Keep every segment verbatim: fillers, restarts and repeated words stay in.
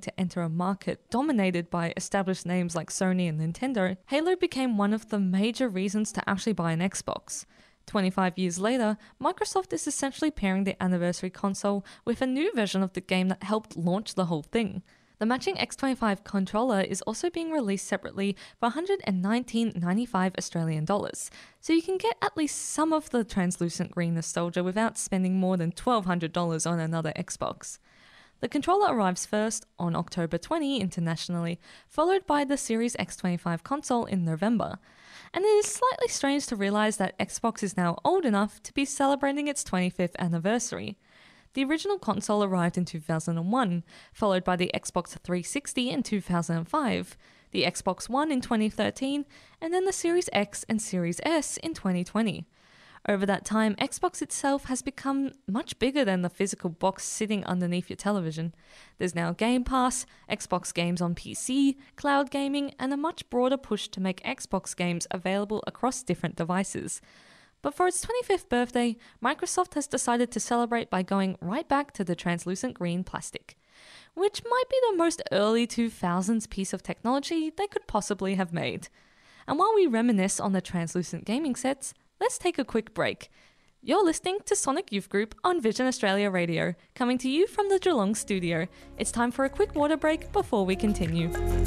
to enter a market dominated by established names like Sony and Nintendo, Halo became one of the major reasons to actually buy an Xbox. twenty-five years later, Microsoft is essentially pairing the anniversary console with a new version of the game that helped launch the whole thing. The matching X twenty-five controller is also being released separately for one hundred nineteen dollars and ninety-five cents Australian dollars, so you can get at least some of the translucent green nostalgia without spending more than twelve hundred dollars on another Xbox. The controller arrives first on October twentieth internationally, followed by the Series X twenty-five console in November. And it is slightly strange to realize that Xbox is now old enough to be celebrating its twenty-fifth anniversary. The original console arrived in two thousand one, followed by the Xbox three sixty in two thousand five, the Xbox One in twenty thirteen, and then the Series X and Series S in twenty twenty. Over that time, Xbox itself has become much bigger than the physical box sitting underneath your television. There's now Game Pass, Xbox games on P C, cloud gaming, and a much broader push to make Xbox games available across different devices. But for its twenty-fifth birthday, Microsoft has decided to celebrate by going right back to the translucent green plastic, which might be the most early two thousands piece of technology they could possibly have made. And while we reminisce on the translucent gaming sets, let's take a quick break. You're listening to Sonic Youth Group on Vision Australia Radio, coming to you from the Geelong studio. It's time for a quick water break before we continue.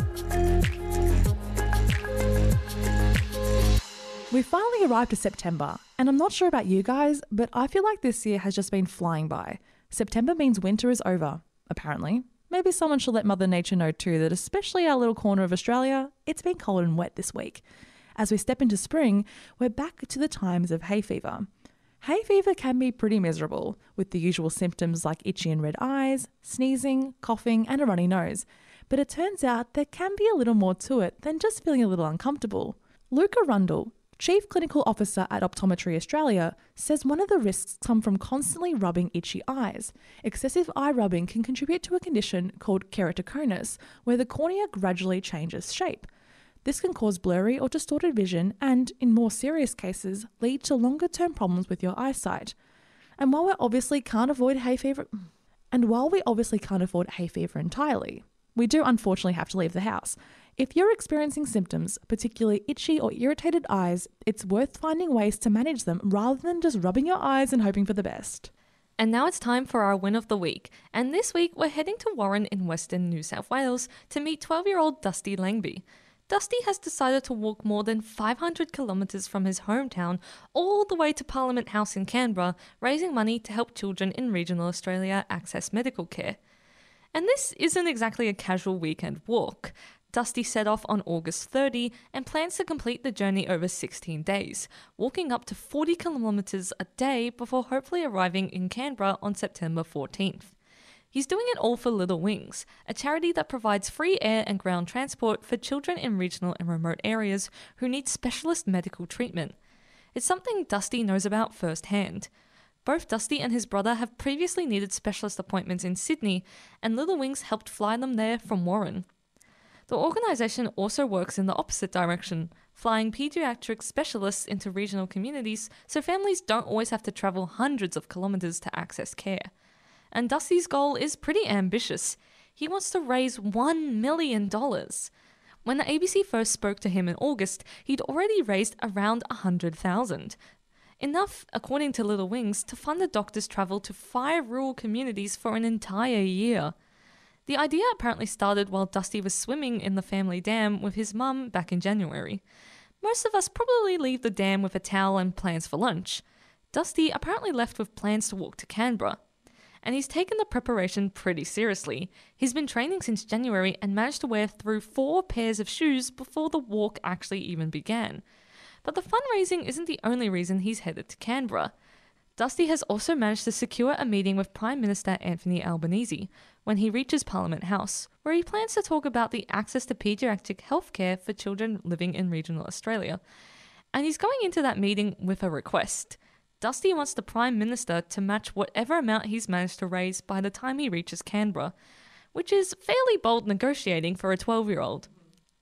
We finally arrived to September, and I'm not sure about you guys, but I feel like this year has just been flying by. September means winter is over, apparently. Maybe someone should let Mother Nature know too that especially our little corner of Australia, it's been cold and wet this week. As we step into spring, we're back to the times of hay fever. Hay fever can be pretty miserable, with the usual symptoms like itchy and red eyes, sneezing, coughing, and a runny nose. But it turns out there can be a little more to it than just feeling a little uncomfortable. Luca Rundle, Chief Clinical Officer at Optometry Australia, says one of the risks come from constantly rubbing itchy eyes. Excessive eye rubbing can contribute to a condition called keratoconus, where the cornea gradually changes shape. This can cause blurry or distorted vision and, in more serious cases, lead to longer-term problems with your eyesight. And while we obviously can't avoid hay fever, and while we obviously can't avoid hay fever entirely, we do unfortunately have to leave the house. If you're experiencing symptoms, particularly itchy or irritated eyes, it's worth finding ways to manage them rather than just rubbing your eyes and hoping for the best. And now it's time for our win of the week. And this week we're heading to Warren in Western New South Wales to meet twelve-year-old Dusty Langby. Dusty has decided to walk more than five hundred kilometres from his hometown all the way to Parliament House in Canberra, raising money to help children in regional Australia access medical care. And this isn't exactly a casual weekend walk. Dusty set off on August thirtieth and plans to complete the journey over sixteen days, walking up to forty kilometres a day before hopefully arriving in Canberra on September fourteenth. He's doing it all for Little Wings, a charity that provides free air and ground transport for children in regional and remote areas who need specialist medical treatment. It's something Dusty knows about firsthand. Both Dusty and his brother have previously needed specialist appointments in Sydney, and Little Wings helped fly them there from Warren. The organisation also works in the opposite direction, flying paediatric specialists into regional communities so families don't always have to travel hundreds of kilometres to access care. And Dusty's goal is pretty ambitious. He wants to raise one million dollars. When the A B C first spoke to him in August, he'd already raised around one hundred thousand dollars. Enough, according to Little Wings, to fund the doctor's travel to five rural communities for an entire year. The idea apparently started while Dusty was swimming in the family dam with his mum back in January. Most of us probably leave the dam with a towel and plans for lunch. Dusty apparently left with plans to walk to Canberra. And he's taken the preparation pretty seriously. He's been training since January and managed to wear through four pairs of shoes before the walk actually even began. But the fundraising isn't the only reason he's headed to Canberra. Dusty has also managed to secure a meeting with Prime Minister Anthony Albanese when he reaches Parliament House, where he plans to talk about the access to paediatric healthcare for children living in regional Australia. And he's going into that meeting with a request. Dusty wants the Prime Minister to match whatever amount he's managed to raise by the time he reaches Canberra, which is fairly bold negotiating for a twelve-year-old.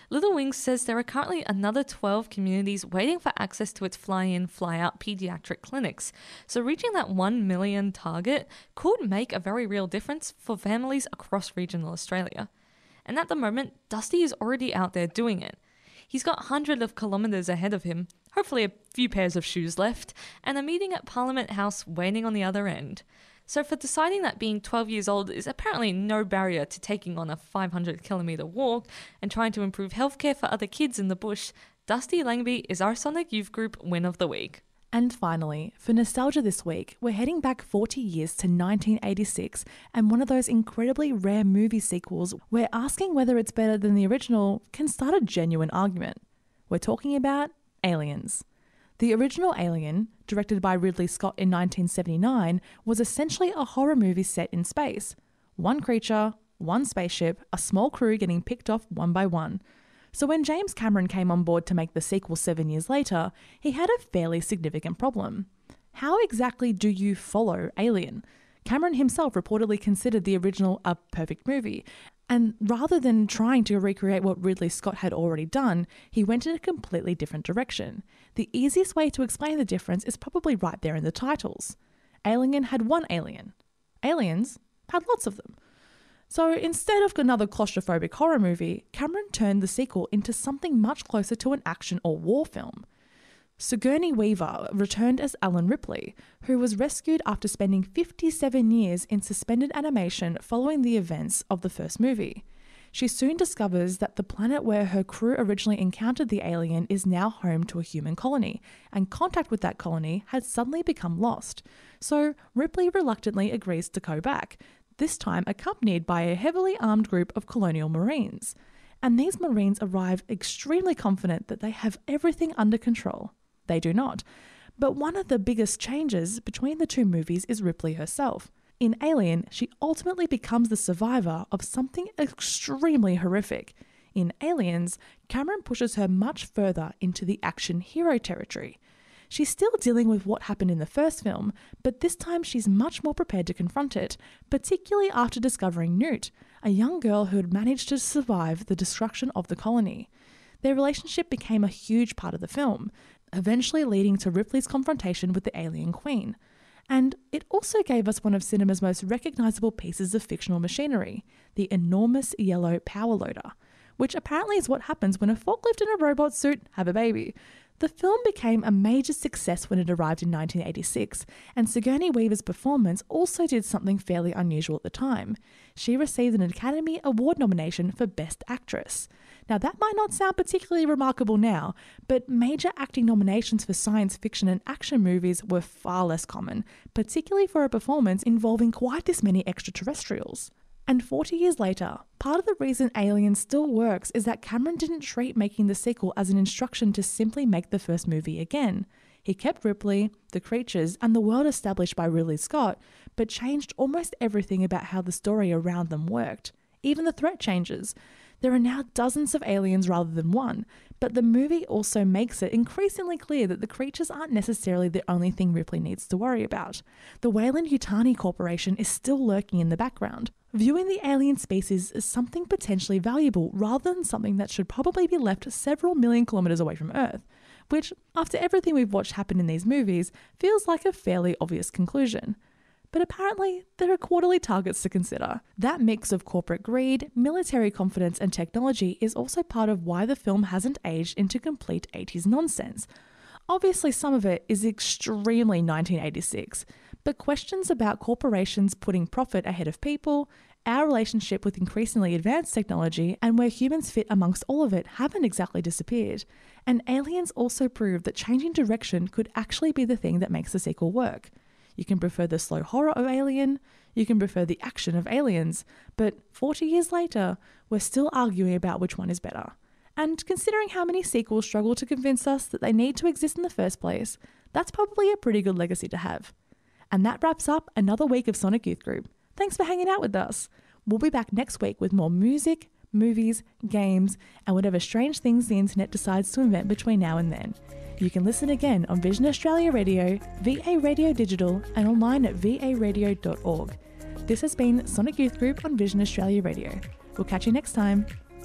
Little Wings says there are currently another twelve communities waiting for access to its fly-in, fly-out pediatric clinics, so reaching that one million target could make a very real difference for families across regional Australia. And at the moment, Dusty is already out there doing it. He's got hundreds of kilometres ahead of him, hopefully a few pairs of shoes left, and a meeting at Parliament House waiting on the other end. So for deciding that being twelve years old is apparently no barrier to taking on a five hundred kilometre walk and trying to improve healthcare for other kids in the bush, Dusty Langby is our Sonic Youth Group Win of the Week. And finally, for nostalgia this week, we're heading back forty years to nineteen eighty-six and one of those incredibly rare movie sequels where asking whether it's better than the original can start a genuine argument. We're talking about Aliens. The original Alien, directed by Ridley Scott in nineteen seventy-nine, was essentially a horror movie set in space. One creature, one spaceship, a small crew getting picked off one by one. So when James Cameron came on board to make the sequel seven years later, he had a fairly significant problem. How exactly do you follow Alien? Cameron himself reportedly considered the original a perfect movie, and rather than trying to recreate what Ridley Scott had already done, he went in a completely different direction. The easiest way to explain the difference is probably right there in the titles. Alien had one alien. Aliens had lots of them. So instead of another claustrophobic horror movie, Cameron turned the sequel into something much closer to an action or war film. Sigourney Weaver returned as Ellen Ripley, who was rescued after spending fifty-seven years in suspended animation following the events of the first movie. She soon discovers that the planet where her crew originally encountered the alien is now home to a human colony, and contact with that colony had suddenly become lost. So Ripley reluctantly agrees to go back, this time accompanied by a heavily armed group of colonial marines. And these marines arrive extremely confident that they have everything under control. They do not. But one of the biggest changes between the two movies is Ripley herself. In Alien, she ultimately becomes the survivor of something extremely horrific. In Aliens, Cameron pushes her much further into the action hero territory. She's still dealing with what happened in the first film, but this time she's much more prepared to confront it, particularly after discovering Newt, a young girl who had managed to survive the destruction of the colony. Their relationship became a huge part of the film, eventually leading to Ripley's confrontation with the alien queen. And it also gave us one of cinema's most recognisable pieces of fictional machinery, the enormous yellow power loader, which apparently is what happens when a forklift and a robot suit have a baby. The film became a major success when it arrived in nineteen eighty-six, and Sigourney Weaver's performance also did something fairly unusual at the time. She received an Academy Award nomination for Best Actress. Now, that might not sound particularly remarkable now, but major acting nominations for science fiction and action movies were far less common, particularly for a performance involving quite this many extraterrestrials. And forty years later, part of the reason Alien still works is that Cameron didn't treat making the sequel as an instruction to simply make the first movie again. He kept Ripley, the creatures, and the world established by Ridley Scott, but changed almost everything about how the story around them worked. Even the threat changes. There are now dozens of aliens rather than one, but the movie also makes it increasingly clear that the creatures aren't necessarily the only thing Ripley needs to worry about. The Weyland-Yutani Corporation is still lurking in the background, viewing the alien species as something potentially valuable rather than something that should probably be left several million kilometres away from Earth, which, after everything we've watched happen in these movies, feels like a fairly obvious conclusion. But apparently, there are quarterly targets to consider. That mix of corporate greed, military confidence, and technology is also part of why the film hasn't aged into complete eighties nonsense. Obviously, some of it is extremely nineteen eighty-six, but questions about corporations putting profit ahead of people, our relationship with increasingly advanced technology, and where humans fit amongst all of it haven't exactly disappeared. And Aliens also proved that changing direction could actually be the thing that makes the sequel work. You can prefer the slow horror of Alien, you can prefer the action of Aliens, but forty years later, we're still arguing about which one is better. And considering how many sequels struggle to convince us that they need to exist in the first place, that's probably a pretty good legacy to have. And that wraps up another week of Sonic Youth Group. Thanks for hanging out with us. We'll be back next week with more music, movies, games, and whatever strange things the internet decides to invent between now and then. You can listen again on Vision Australia Radio, V A Radio Digital, and online at v a radio dot org. This has been Sonic Youth Group on Vision Australia Radio. We'll catch you next time.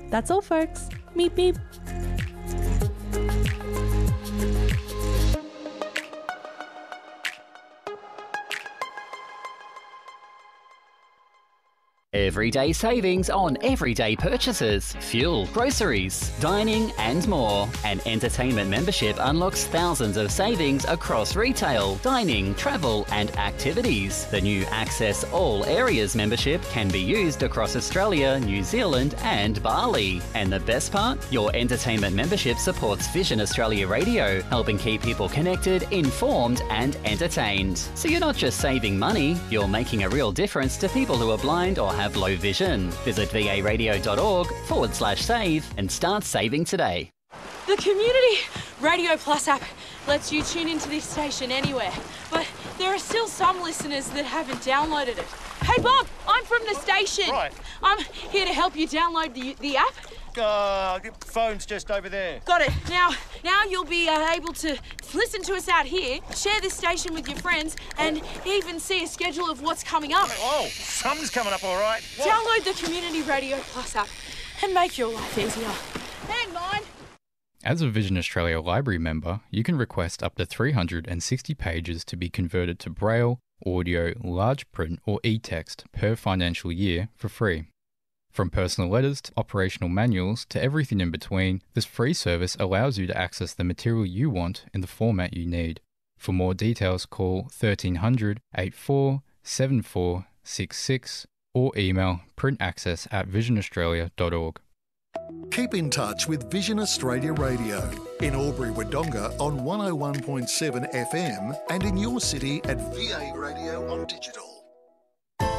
That's all, folks. Meep meep. Everyday savings on everyday purchases, fuel, groceries, dining and more. An entertainment membership unlocks thousands of savings across retail, dining, travel and activities. The new Access All Areas membership can be used across Australia, New Zealand and Bali. And the best part? Your entertainment membership supports Vision Australia Radio, helping keep people connected, informed and entertained. So you're not just saving money, you're making a real difference to people who are blind or have low vision. Visit varadio.org forward slash save and start saving today. The Community Radio Plus app lets you tune into this station anywhere, but there are still some listeners that haven't downloaded it. Hey Bob, I'm from the station. Right. I'm here to help you download the, the app. Uh, the phone's just over there. Got it. Now, now you'll be uh, able to listen to us out here, share this station with your friends, and even see a schedule of what's coming up. Oh, something's coming up all right. What? Download the Community Radio Plus app and make your life easier. And mine. As a Vision Australia Library member, you can request up to three hundred sixty pages to be converted to Braille, audio, large print or e-text per financial year for free. From personal letters to operational manuals to everything in between, this free service allows you to access the material you want in the format you need. For more details, call thirteen hundred, eighty-four, seventy-four, sixty-six or email printaccess at visionaustralia dot org. Keep in touch with Vision Australia Radio in Albury-Wodonga on one oh one point seven F M and in your city at V A Radio on digital.